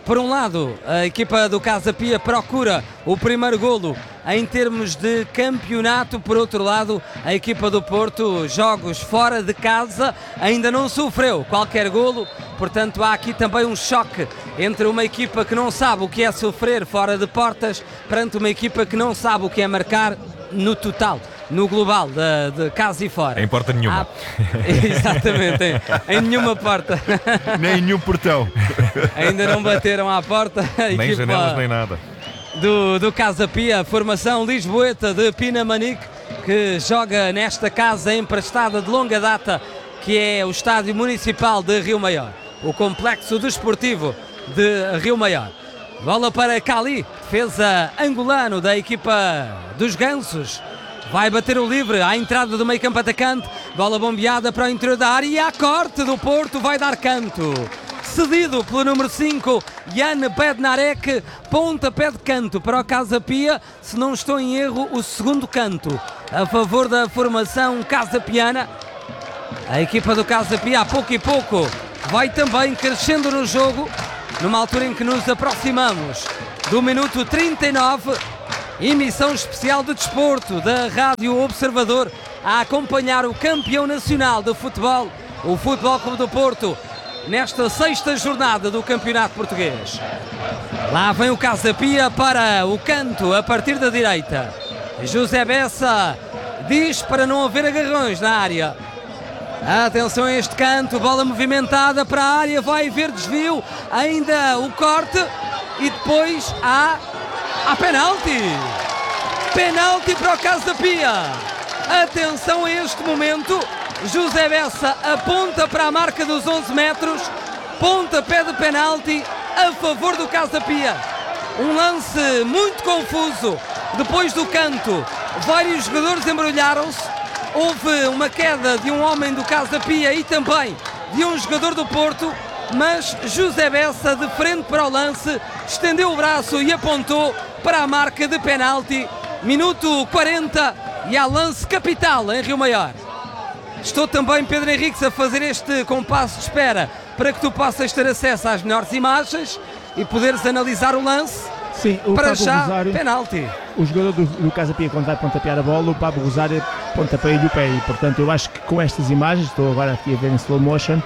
Por um lado, a equipa do Casa Pia procura o primeiro golo em termos de campeonato. Por outro lado, a equipa do Porto, jogos fora de casa, ainda não sofreu qualquer golo. Portanto, há aqui também um choque entre uma equipa que não sabe o que é sofrer fora de portas perante uma equipa que não sabe o que é marcar no total, no global, de casa e fora. Em porta nenhuma. Exatamente, em nenhuma porta. Nem nenhum portão. Ainda não bateram à porta. Nem janelas, nem nada. Do Casa Pia, a formação lisboeta de Pinamanique, que joga nesta casa emprestada de longa data, que é o Estádio Municipal de Rio Maior, o Complexo Desportivo de Rio Maior. Bola para Cali, defesa angolano da equipa dos Gansos. Vai bater o livre à entrada do meio campo atacante. Bola bombeada para o interior da área e a corte do Porto vai dar canto. Cedido pelo número 5, Jan Bednarek, pontapé de canto para o Casa Pia. Se não estou em erro, o segundo canto a favor da formação casapiana. A equipa do Casa Pia, a pouco e pouco, vai também crescendo no jogo, numa altura em que nos aproximamos do minuto 39. Emissão especial de desporto da Rádio Observador a acompanhar o campeão nacional de futebol, o Futebol Clube do Porto, nesta sexta jornada do Campeonato Português. Lá vem o Casa Pia para o canto a partir da direita. José Bessa diz para não haver agarrões na área. Atenção a este canto, bola movimentada para a área, vai haver desvio, ainda o corte e depois há penalti. Penalti para o Casa Pia. Atenção a este momento. José Bessa aponta para a marca dos 11 metros. Pontapé de penalti a favor do Casa Pia. Um lance muito confuso. Depois do canto, vários jogadores embrulharam-se. Houve uma queda de um homem do Casa Pia e também de um jogador do Porto, mas José Bessa, de frente para o lance, estendeu o braço e apontou para a marca de penalti. Minuto 40 e há lance capital em Rio Maior. Estou também, Pedro Henriques, a fazer este compasso de espera para que tu possas ter acesso às melhores imagens e poderes analisar o lance. Sim, o para Pablo já, Rosário, penalti. O jogador do Casa Pia, quando vai pontapear a bola, o Pablo Rosário pontapeia-lhe o pé. E, portanto, eu acho que com estas imagens, estou agora aqui a ver em slow motion,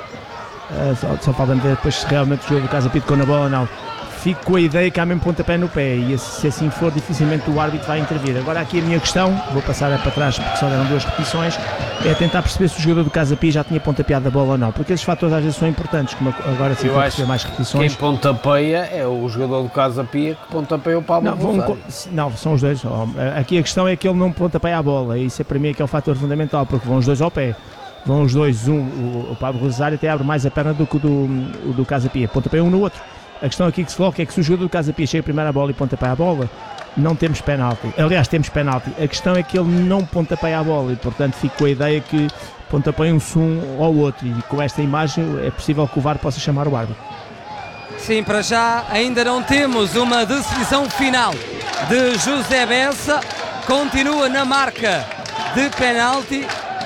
só falta ver depois se realmente o jogador do Casa Pia tocou na bola ou não. Fico com a ideia que há mesmo pontapé no pé e se assim for, dificilmente o árbitro vai intervir. Agora aqui a minha questão, vou passar para trás porque só deram 2 repetições, é tentar perceber se o jogador do Casa Pia já tinha pontapeado a bola ou não, porque esses fatores às vezes são importantes, como agora se for perceber mais repetições. Quem pontapeia é o jogador do Casa Pia que pontapeia o Pablo Rosário. Não, são os dois. Aqui a questão é que ele não pontapeia a bola, e isso é para mim que é o fator fundamental, porque vão os dois ao pé. Vão os dois, o Pablo Rosário até abre mais a perna do que o do Casa Pia, pontapeia um no outro. A questão aqui que se coloca é que se o jogador do Casa Pia chega primeiro à bola e pontapeia a bola, não temos penalti. Aliás, temos penalti. A questão é que ele não pontapeia a bola e, portanto, fico com a ideia que pontapeia-se um ao outro. E com esta imagem é possível que o VAR possa chamar o árbitro. Sim, para já ainda não temos uma decisão final de José Bessa. Continua na marca de penalti,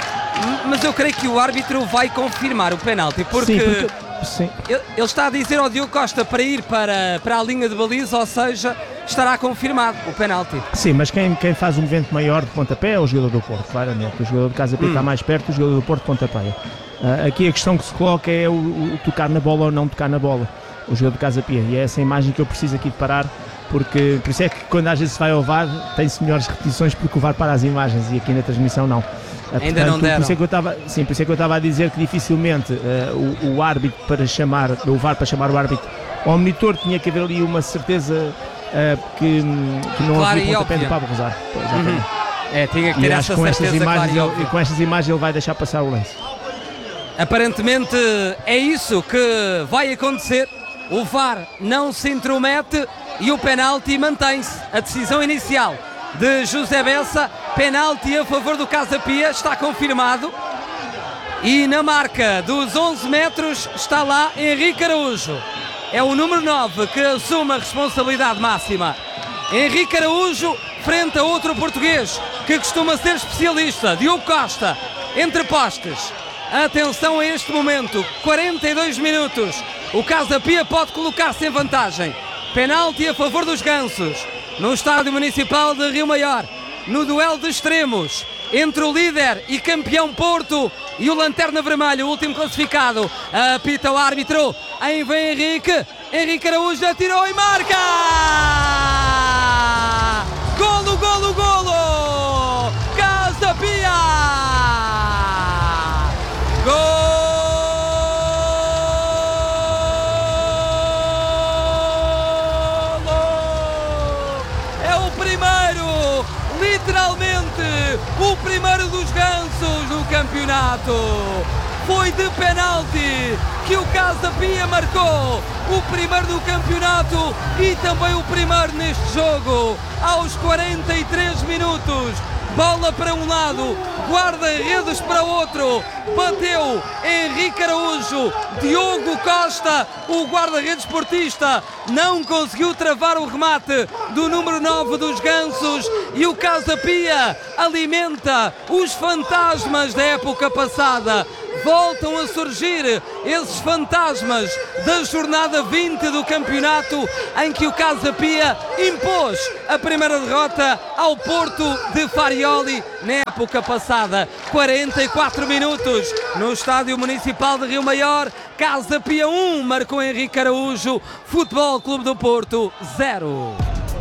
mas eu creio que o árbitro vai confirmar o penalti, porque... Sim. Ele está a dizer ao Diogo Costa para ir para a linha de baliza, ou seja, estará confirmado o penalti. Sim, mas quem faz um movimento maior de pontapé é o jogador do Porto, claramente. O jogador do Casa Pia está mais perto, o jogador do Porto pontapeia. Aqui a questão que se coloca é o tocar na bola ou não tocar na bola, o jogador do Casa Pia, e é essa imagem que eu preciso aqui de parar, porque por isso é que quando às vezes se vai ao VAR tem-se melhores repetições, porque o VAR para as imagens e aqui na transmissão não. Ainda portanto, não deram. Por isso é que eu estava a dizer que dificilmente o árbitro para chamar, o VAR para chamar o árbitro ao monitor, tinha que haver ali uma certeza que não claro, havia pontapé do Pablo Rosário. Tinha que ter essa certeza clara e com estas imagens ele vai deixar passar o lance. Aparentemente é isso que vai acontecer. O VAR não se intromete e o penalti mantém-se. A decisão inicial de José Bessa, penalti a favor do Casa Pia, está confirmado. E na marca dos 11 metros está lá Henrique Araújo. É o número 9 que assume a responsabilidade máxima. Henrique Araújo frente a outro português que costuma ser especialista, Diogo Costa, entre postes. Atenção a este momento, 42 minutos O Casa Pia pode colocar-se em vantagem. Penalti a favor dos Gansos. No Estádio Municipal de Rio Maior. No duelo de extremos. Entre o líder e campeão Porto e o Lanterna Vermelha, o último classificado. Apita o árbitro. Aí vem Henrique. Henrique Araújo atirou e marca! Golo, golo, golo! Casa Pia! Golo! É o primeiro, literalmente, o primeiro dos Gansos do campeonato. Foi de penalti que o Casa Pia marcou, o primeiro do campeonato e também o primeiro neste jogo. Aos 43 minutos, bola para um lado, guarda-redes para outro, bateu Henrique Araújo, Diogo Costa, o guarda-redes portista, não conseguiu travar o remate do número 9 dos Gansos e o Casa Pia alimenta os fantasmas da época passada. Voltam a surgir esses fantasmas da jornada 20 do campeonato, em que o Casa Pia impôs a primeira derrota ao Porto de Farioli na época passada. 44 minutos no Estádio Municipal de Rio Maior. Casa Pia 1, marcou Henrique Araújo. Futebol Clube do Porto 0.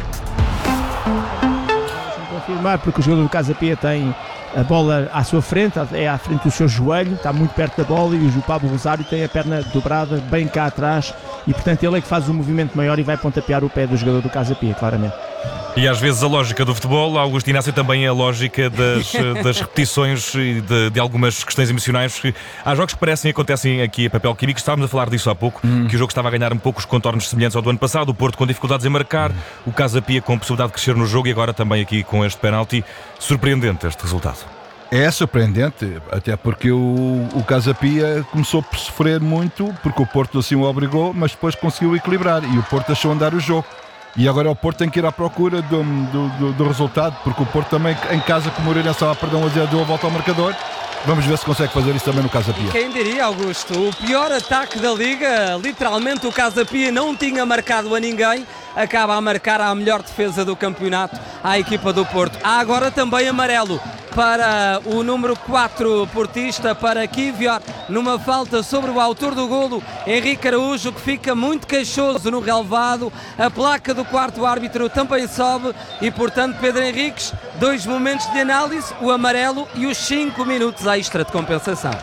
Confirmar, porque o jogador do Casa Pia tem a bola à sua frente, é à frente do seu joelho, está muito perto da bola, e o Pablo Rosário tem a perna dobrada bem cá atrás e portanto ele é que faz um movimento maior e vai pontapear o pé do jogador do Casa Pia, claramente. E às vezes a lógica do futebol, Augusto Inácio, também é a lógica das repetições e de algumas questões emocionais. Há jogos que parecem e acontecem aqui a papel químico. Estávamos a falar disso há pouco, que o jogo estava a ganhar um pouco os contornos semelhantes ao do ano passado. O Porto com dificuldades em marcar, o Casa Pia com possibilidade de crescer no jogo e agora também aqui com este penalti. Surpreendente este resultado. É surpreendente, até porque o Casa Pia começou por sofrer muito, porque o Porto assim o obrigou, mas depois conseguiu equilibrar e o Porto achou andar o jogo. E agora o Porto tem que ir à procura do resultado, porque o Porto também em casa, como o Moreirense estava a perder 1-0, deu a volta ao marcador. Vamos ver se consegue fazer isso também no Casa Pia. Quem diria, Augusto, o pior ataque da Liga, literalmente o Casa Pia não tinha marcado a ninguém, acaba a marcar a melhor defesa do campeonato à equipa do Porto. Há agora também amarelo para o número 4 portista, para Kivior, numa falta sobre o autor do golo, Henrique Araújo, que fica muito queixoso no relvado. A placa do quarto árbitro também sobe e, portanto, Pedro Henriques, 2 momentos de análise, o amarelo e os 5 minutos extra de compensação.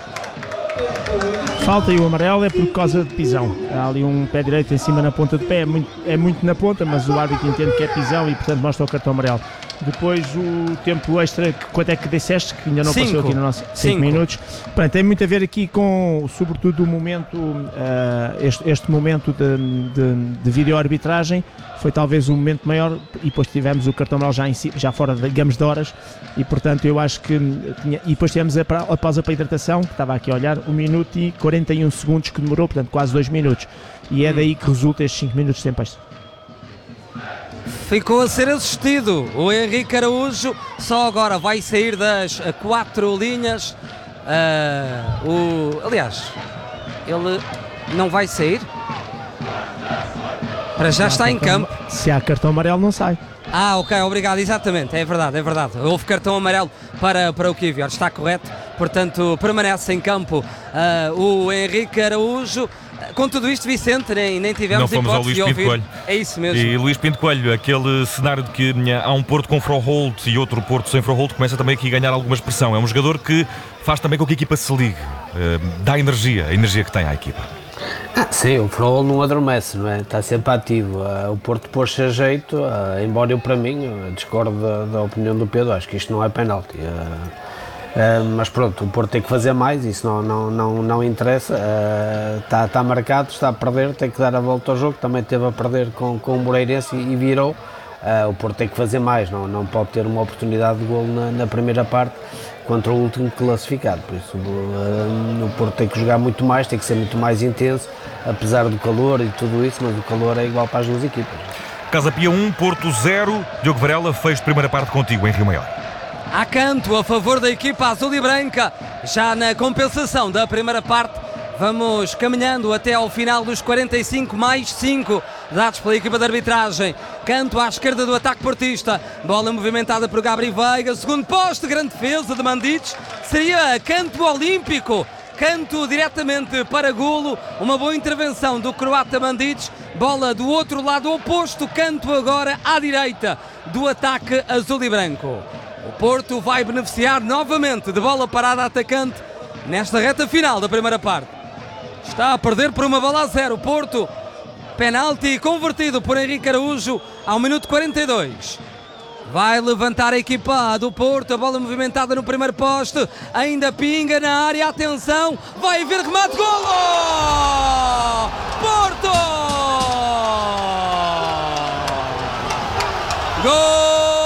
Falta, e o amarelo é por causa de pisão. Há ali um pé direito em cima na ponta do pé, é muito na ponta, mas o árbitro entende que é pisão e portanto mostra o cartão amarelo. Depois o tempo extra, quanto é que disseste? Que ainda não passou aqui no nosso 5 minutos. Portanto, tem muito a ver aqui com, sobretudo, o momento, este momento de videoarbitragem. Foi talvez o momento maior e depois tivemos o cartão amarelo já fora, digamos, de horas, e portanto eu acho que e depois tivemos a pausa para a hidratação, que estava aqui a olhar, 1 minuto e 41 segundos que demorou, portanto quase 2 minutos, e é daí que resulta estes 5 minutos de tempo extra. Ficou a ser assistido o Henrique Araújo, só agora vai sair das 4 linhas. Aliás, ele não vai sair. Para já está em campo. Se há cartão amarelo não sai. Ok, obrigado, exatamente, é verdade. Houve cartão amarelo para o Kivior, está correto, portanto permanece em campo o Henrique Araújo. Com tudo isto, Vicente, nem tivemos hipótese de ouvir. É isso mesmo. E Luís Pinto Coelho, aquele cenário de que há um Porto com Froholt e outro Porto sem Froholt, começa também aqui a ganhar alguma expressão. É um jogador que faz também com que a equipa se ligue, dá energia, a energia que tem à equipa. Sim, o Froholt não adormece, não é? Está sempre ativo. O Porto pôs-se a jeito, embora eu, para mim, discordo da opinião do Pedro, acho que isto não é penalti. Mas pronto, o Porto tem que fazer mais, isso não interessa. Está marcado, está a perder, tem que dar a volta ao jogo. Também teve a perder com o Moreirense e virou. O Porto tem que fazer mais, não pode ter uma oportunidade de golo na primeira parte contra o último classificado. Por isso o Porto tem que jogar muito mais, tem que ser muito mais intenso, apesar do calor e tudo isso, mas o calor é igual para as duas equipas. Casa Pia 1, Porto 0. Diogo Varela, fez primeira parte contigo em Rio Maior. Há canto a favor da equipa azul e branca, já na compensação da primeira parte. Vamos caminhando até ao final dos 45 mais 5 dados pela equipa de arbitragem. Canto à esquerda do ataque portista. Bola movimentada por Gabri Veiga. Segundo poste, grande defesa de Mandic. Seria canto olímpico. Canto diretamente para golo. Uma boa intervenção do croata Mandic. Bola do outro lado oposto. Canto agora à direita do ataque azul e branco. O Porto vai beneficiar novamente de bola parada atacante nesta reta final da primeira parte. Está a perder por 1-0 o Porto. Penalti convertido por Henrique Araújo ao minuto 42. Vai levantar a equipa do Porto. A bola movimentada no primeiro poste. Ainda pinga na área. Atenção. Vai haver remate. Golo! Porto! Gol!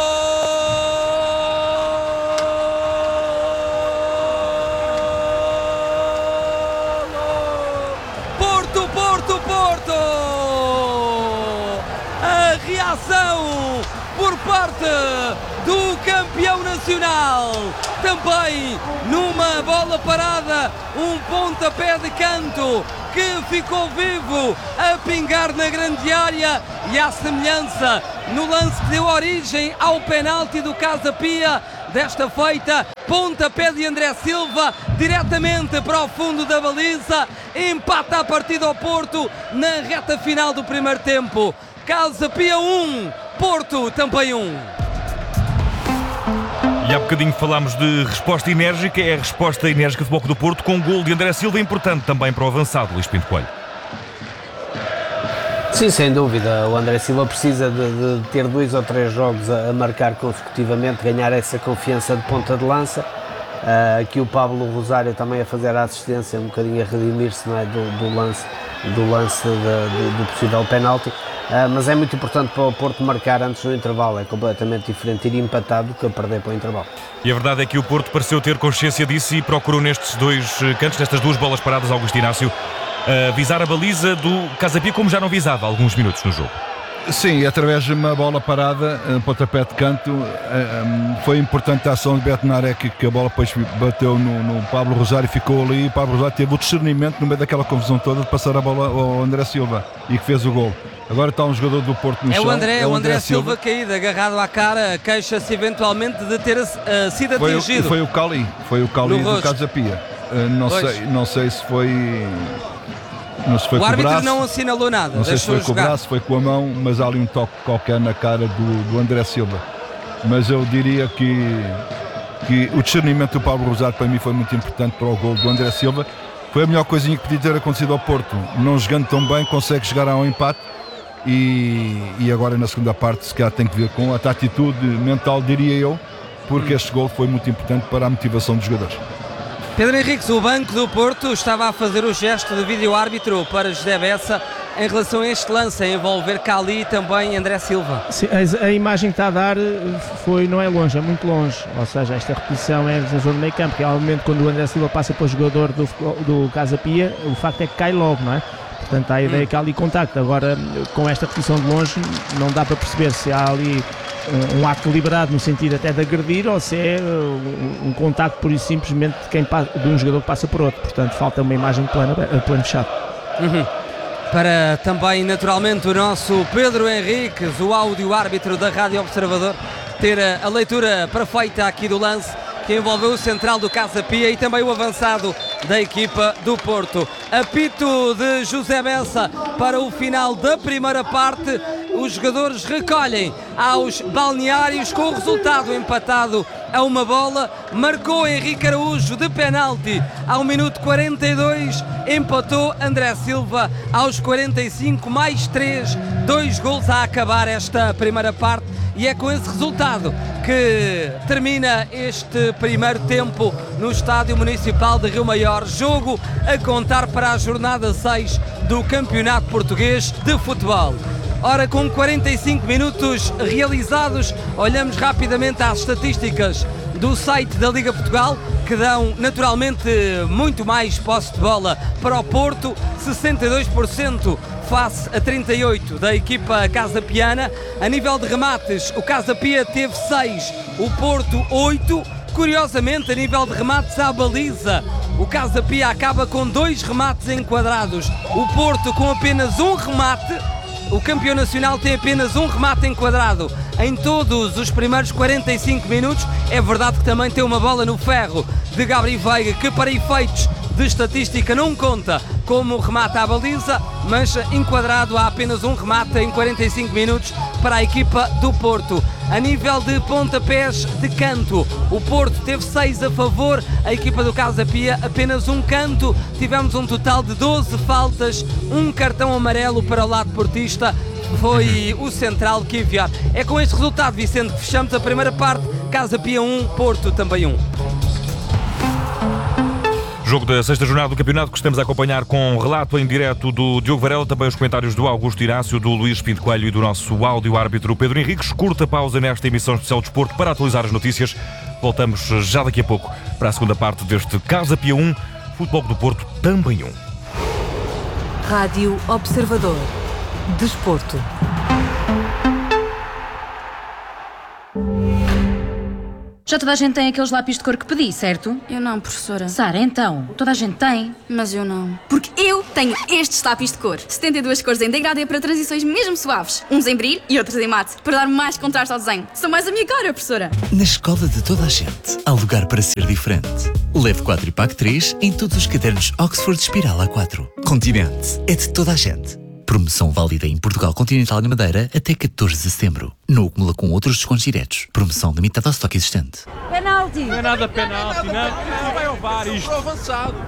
Reação por parte do campeão nacional, também numa bola parada, um pontapé de canto que ficou vivo a pingar na grande área, e à semelhança no lance que deu origem ao penalti do Casa Pia, desta feita, pontapé de André Silva diretamente para o fundo da baliza, empata a partida ao Porto na reta final do primeiro tempo. Casa Pia 1, Porto também 1. E há bocadinho falámos de resposta enérgica. É a resposta enérgica do Futebol Clube do Porto, com um gol de André Silva, importante também para o avançado Luís Pinto Coelho. Sim, sem dúvida. O André Silva precisa de ter 2 ou 3 jogos a marcar consecutivamente, ganhar essa confiança de ponta de lança. Aqui o Pablo Rosário também a fazer a assistência, um bocadinho a redimir-se, não é, do lance do possível penalti. Mas é muito importante para o Porto marcar antes do intervalo. É completamente diferente ir empatado do que a perder para o intervalo. E a verdade é que o Porto pareceu ter consciência disso e procurou nestes dois cantos, nestas 2 bolas paradas, Augusto Inácio, visar a baliza do Casa Pia como já não visava há alguns minutos no jogo. Sim, através de uma bola parada, pontapé de canto, foi importante a ação de Betnaré, que a bola depois bateu no Pablo Rosário e ficou ali. O Pablo Rosário teve o discernimento no meio daquela confusão toda de passar a bola ao André Silva e que fez o gol. Agora está um jogador do Porto no chão. O André Silva caído, agarrado à cara, queixa-se eventualmente de ter sido atingido. Foi o Cali do Casa Pia. Não sei se foi... O árbitro não assinalou nada. Não sei se foi com o braço, foi com a mão, mas há ali um toque qualquer na cara do André Silva. Mas eu diria que o discernimento do Pablo Rosário para mim foi muito importante para o gol do André Silva. Foi a melhor coisinha que podia ter acontecido ao Porto. Não jogando tão bem, consegue chegar ao empate e agora na segunda parte se calhar tem que ver com a atitude mental, diria eu, porque este gol foi muito importante para a motivação dos jogadores. Pedro Henriques, o banco do Porto estava a fazer o gesto de vídeo-árbitro para José Bessa em relação a este lance, a envolver Cali e também André Silva. Sim, a imagem que está a dar não é longe, é muito longe, ou seja, esta repetição é da zona do meio campo, que é o momento quando o André Silva passa para o jogador do Casa Pia, o facto é que cai logo, não é? Portanto, há a ideia que há ali contacto. Agora, com esta repetição de longe, não dá para perceber se há ali um ato deliberado no sentido até de agredir ou se é um contacto pura e simplesmente de um jogador que passa por outro. Portanto, falta uma imagem plano fechado. Para também, naturalmente, o nosso Pedro Henriques, o áudio-árbitro da Rádio Observador, ter a leitura perfeita aqui do lance que envolveu o central do Casa Pia e também o avançado da equipa do Porto. Apito de José Bessa para o final da primeira parte. Os jogadores recolhem aos balneários com o resultado empatado a uma bola. Marcou Henrique Araújo de penalti ao minuto 42, empatou André Silva aos 45 mais 3, 2 gols a acabar esta primeira parte. E é com esse resultado que termina este primeiro tempo no Estádio Municipal de Rio Maior. Jogo a contar para a jornada 6 do Campeonato Português de Futebol. Ora, com 45 minutos realizados, olhamos rapidamente às estatísticas do site da Liga Portugal, que dão naturalmente muito mais posse de bola para o Porto, 62% face a 38% da equipa Casa Piana. A nível de remates, o Casa Pia teve 6, o Porto 8, Curiosamente, a nível de remates à baliza, o Casa Pia acaba com 2 remates enquadrados. O Porto com apenas um remate. O campeão nacional tem apenas um remate enquadrado em todos os primeiros 45 minutos. É verdade que também tem uma bola no ferro de Gabriel Veiga, que para efeitos de estatística não conta como remate à baliza, mas enquadrado há apenas um remate em 45 minutos para a equipa do Porto. A nível de pontapés de canto, o Porto teve 6 a favor, a equipa do Casa Pia apenas um canto. Tivemos um total de 12 faltas, um cartão amarelo para o lado portista. Foi o central que enviar. É com este resultado, Vicente, que fechamos a primeira parte. Casa Pia 1, Porto também 1. Jogo da sexta jornada do campeonato que estamos a acompanhar com relato em direto do Diogo Varela, também os comentários do Augusto Inácio, do Luís Pinto Coelho e do nosso áudio-árbitro Pedro Henriques. Curta pausa nesta emissão especial de desporto para atualizar as notícias. Voltamos já daqui a pouco para a segunda parte deste Casa Pia 1, Futebol do Porto também 1. Rádio Observador. Desporto. Já toda a gente tem aqueles lápis de cor que pedi, certo? Eu não, professora. Sara, então, toda a gente tem. Mas eu não. Porque eu tenho estes lápis de cor. 72 cores em degradê para transições mesmo suaves. Uns em brilho e outros em mate. Para dar mais contraste ao desenho. São mais a minha cara, professora. Na escola de toda a gente, há lugar para ser diferente. Leve 4 e pague 3 em todos os cadernos Oxford Espiral A4. Continente é de toda a gente. Promoção válida em Portugal Continental e Madeira até 14 de setembro. Não acumula com outros descontos diretos. Promoção limitada ao estoque existente. Penalti! Não é nada penalti, não. Vai ao VAR isto. Avançado.